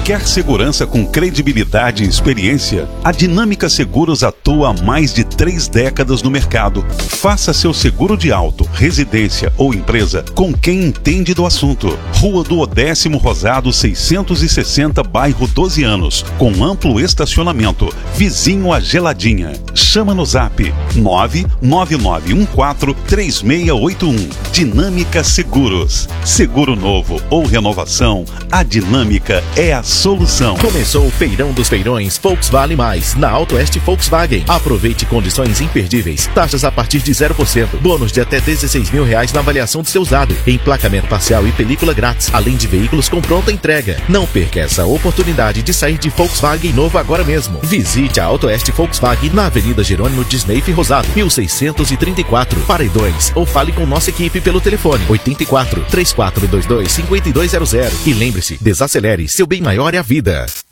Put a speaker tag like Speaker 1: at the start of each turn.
Speaker 1: Quer segurança com credibilidade e experiência? A Dinâmica Seguros atua há mais de 3 décadas no mercado. Faça seu seguro de auto, residência ou empresa com quem entende do assunto. Rua do Odécimo Rosado 660, bairro 12 Anos, com amplo estacionamento, vizinho à Geladinha. Chama no zap 999143681. Dinâmica Seguros. Seguro novo ou renovação, a Dinâmica é a solução.
Speaker 2: Começou o Feirão dos Feirões Volkswagen Mais, na Auto Oeste Volkswagen. Aproveite condições imperdíveis, taxas a partir de 0%, bônus de até R$16 mil na avaliação do seu usado, emplacamento parcial e película grátis, além de veículos com pronta entrega. Não perca essa oportunidade de sair de Volkswagen novo agora mesmo. Visite a Auto Oeste Volkswagen na Avenida Jerônimo Disneyf Rosado, 1634, Paredões, ou fale com nossa equipe pelo telefone 84 3422 5200. E lembre-se, desacelere, seu bem maior é a vida.